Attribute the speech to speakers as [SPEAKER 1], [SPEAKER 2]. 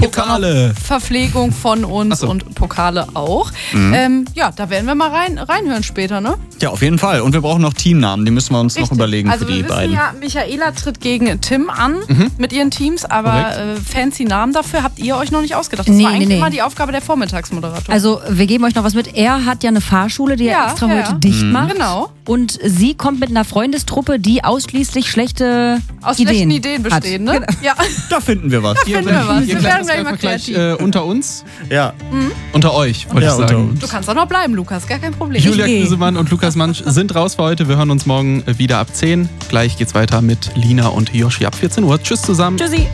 [SPEAKER 1] gibt's auch noch
[SPEAKER 2] Verpflegung von uns und Pokale auch. Da werden wir mal reinhören später, ne?
[SPEAKER 1] Ja, auf jeden Fall. Und wir brauchen noch Teamnamen, die müssen wir uns noch überlegen für die beiden.
[SPEAKER 2] Ja, Michaela tritt gegen Tim an mit ihren Teams, aber fancy Namen dafür habt ihr euch noch nicht ausgedacht. Das war eigentlich immer die Aufgabe der Vormittagsmoderator.
[SPEAKER 3] Also wir geben euch noch was mit. Er hat ja eine Fahrschule, die er extra heute dicht macht.
[SPEAKER 2] Genau.
[SPEAKER 3] Und sie kommt mit einer Freundestruppe, die ausschließlich schlechten
[SPEAKER 2] Ideen bestehen, ne?
[SPEAKER 3] Genau.
[SPEAKER 2] Ja.
[SPEAKER 1] Da finden wir was.
[SPEAKER 2] Ihr
[SPEAKER 4] klärt das gleich unter uns.
[SPEAKER 1] Ja.
[SPEAKER 4] Unter euch, wollte ich sagen.
[SPEAKER 2] Du kannst auch noch bleiben, Lukas, gar kein Problem.
[SPEAKER 4] Julia Knesemann und Lukas Mansch sind raus für heute. Wir hören uns morgen wieder ab 10. Gleich geht's weiter mit Lina und Yoshi ab 14 Uhr. Tschüss zusammen.
[SPEAKER 3] Tschüssi.